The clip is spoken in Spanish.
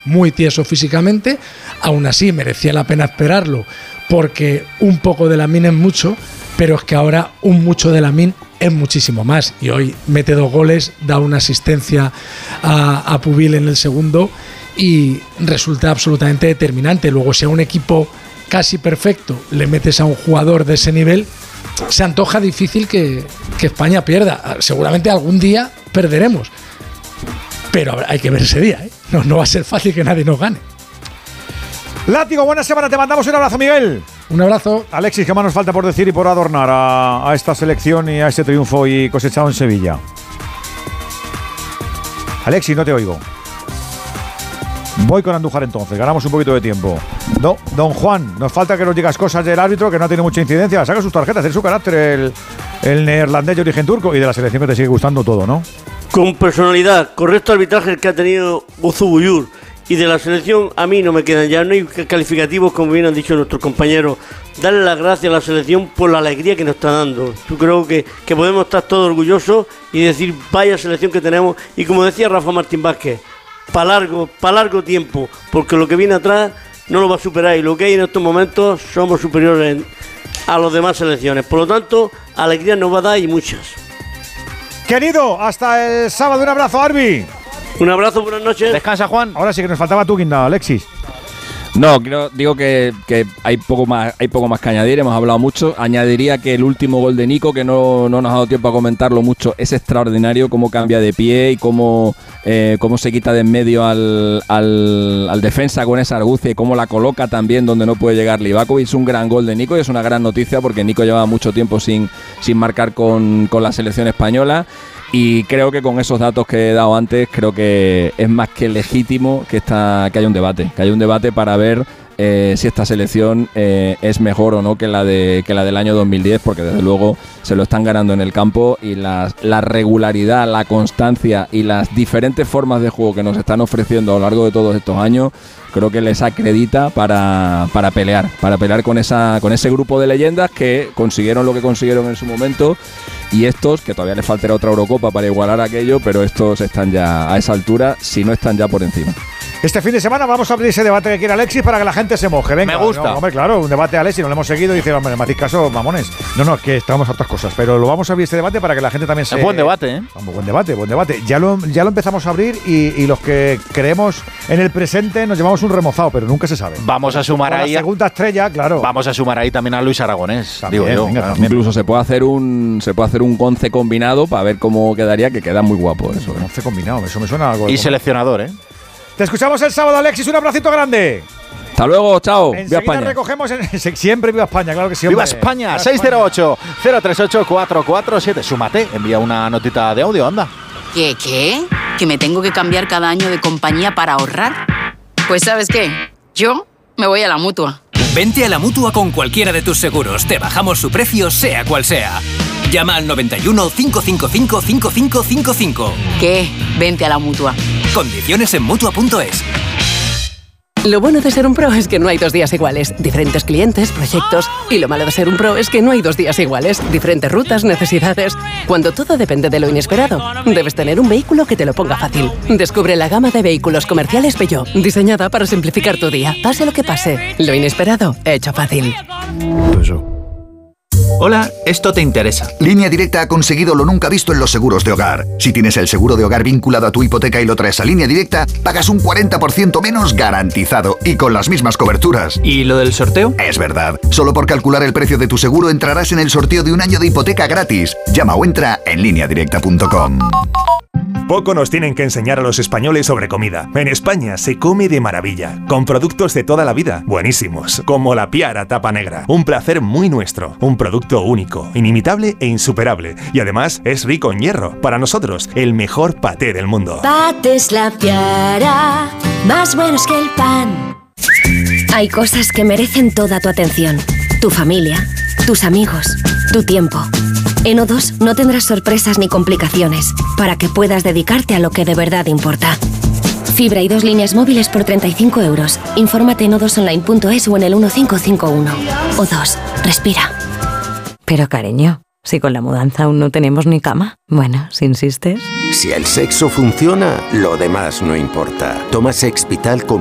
muy tieso físicamente, aún así merecía la pena esperarlo, porque un poco de Lamine es mucho, pero es que ahora un mucho de Lamine es muchísimo más, y hoy mete 2 goles, da una asistencia a Pubil en el segundo y resulta absolutamente determinante. Luego, si a un equipo casi perfecto le metes a un jugador de ese nivel, se antoja difícil que España pierda. Seguramente algún día perderemos, pero hay que ver ese día, ¿eh? No va a ser fácil que nadie nos gane. Látigo, buena semana, te mandamos un abrazo, Miguel. Un abrazo. Alexis, ¿qué más nos falta por decir y por adornar a esta selección y a este triunfo y cosechado en Sevilla? Alexis, no te oigo. Voy con Andújar entonces, ganamos un poquito de tiempo. No, don Juan, nos falta que nos digas cosas del árbitro que no tiene mucha incidencia. Saca sus tarjetas, tiene su carácter el neerlandés de origen turco y de la selección que te sigue gustando todo, ¿no? Con personalidad, correcto arbitraje el que ha tenido Buzubuyur. Y de la selección a mí no me quedan ya, no hay calificativos, como bien han dicho nuestros compañeros. Darle las gracias a la selección por la alegría que nos está dando. Yo creo que podemos estar todos orgullosos y decir vaya selección que tenemos. Y como decía Rafa Martín Vázquez, para largo tiempo, porque lo que viene atrás no lo va a superar, y lo que hay en estos momentos somos superiores a las demás selecciones. Por lo tanto, alegría nos va a dar y muchas. Querido, hasta el sábado, un abrazo, Arbi. Un abrazo, buenas noches. Descansa, Juan. Ahora sí que nos faltaba tú, Guinda, Alexis. No, digo que hay poco más que añadir, hemos hablado mucho. Añadiría que el último gol de Nico, que no nos ha dado tiempo a comentarlo mucho, es extraordinario, cómo cambia de pie y cómo se quita de en medio al defensa con esa argucia y cómo la coloca también donde no puede llegar Livakovic. Es un gran gol de Nico y es una gran noticia porque Nico llevaba mucho tiempo sin marcar con la selección española. Y creo que con esos datos que he dado antes, creo que es más que legítimo que haya un debate para ver si esta selección es mejor o no que la del año 2010, porque desde luego se lo están ganando en el campo, y la regularidad, la constancia y las diferentes formas de juego que nos están ofreciendo a lo largo de todos estos años, creo que les acredita para pelear con ese grupo de leyendas que consiguieron lo que consiguieron en su momento. Y estos, que todavía les faltará otra Eurocopa para igualar aquello, pero estos están ya a esa altura, si no están ya por encima. Este fin de semana vamos a abrir ese debate que quiere Alexis para que la gente se moje. Venga, me gusta. No, hombre, claro, un debate a Alexis, no lo hemos seguido y dice, hombre, me hacéis caso, mamones. No, que estamos a otras cosas, pero lo vamos a abrir este debate para que la gente también se... Es buen debate, ¿eh? Buen debate. Ya lo empezamos a abrir y los que creemos en el presente nos llevamos un remozado, pero nunca se sabe. Vamos a sumar ahí... La segunda estrella, claro. Vamos a sumar ahí también a Luis Aragonés, también, digo yo. Venga, incluso se puede hacer un 11 combinado para ver cómo quedaría, que queda muy guapo eso. 11 combinado, eso me suena algo. Y seleccionador, ¿eh? Te escuchamos el sábado, Alexis. Un abracito grande. Hasta luego, chao. Enseguida Viva España. Recogemos siempre Viva España, claro que sí. Viva España, 608-038-447. Súmate, envía una notita de audio, anda. ¿Qué? ¿Que me tengo que cambiar cada año de compañía para ahorrar? Pues ¿sabes qué? Yo me voy a la Mutua. Vente a la Mutua con cualquiera de tus seguros. Te bajamos su precio, sea cual sea. Llama al 91 555 5555. ¿Qué? Vente a la Mutua. Condiciones en Mutua.es. Lo bueno de ser un pro es que no hay 2 días iguales. Diferentes clientes, proyectos. Y lo malo de ser un pro es que no hay 2 días iguales. Diferentes rutas, necesidades. Cuando todo depende de lo inesperado, debes tener un vehículo que te lo ponga fácil. Descubre la gama de vehículos comerciales Peugeot, diseñada para simplificar tu día. Pase lo que pase, lo inesperado, hecho fácil. Hola, esto te interesa. Línea Directa ha conseguido lo nunca visto en los seguros de hogar. Si tienes el seguro de hogar vinculado a tu hipoteca y lo traes a Línea Directa, pagas un 40% menos garantizado y con las mismas coberturas. ¿Y lo del sorteo? Es verdad. Solo por calcular el precio de tu seguro entrarás en el sorteo de un año de hipoteca gratis. Llama o entra en lineadirecta.com. Poco nos tienen que enseñar a los españoles sobre comida. En España se come de maravilla, con productos de toda la vida, buenísimos, como la Piara tapa negra. Un placer muy nuestro, un producto único, inimitable e insuperable. Y además es rico en hierro. Para nosotros, el mejor paté del mundo. Patés La Piara, más buenos que el pan. Hay cosas que merecen toda tu atención. Tu familia, tus amigos, tu tiempo. En O2 no tendrás sorpresas ni complicaciones para que puedas dedicarte a lo que de verdad importa. Fibra y 2 líneas móviles por 35 euros. Infórmate en o2online.es o en el 1551. O2, respira. Pero cariño, Si con la mudanza aún no tenemos ni cama. Bueno, si insistes. Si el sexo funciona, lo demás no importa. Toma Sexvital con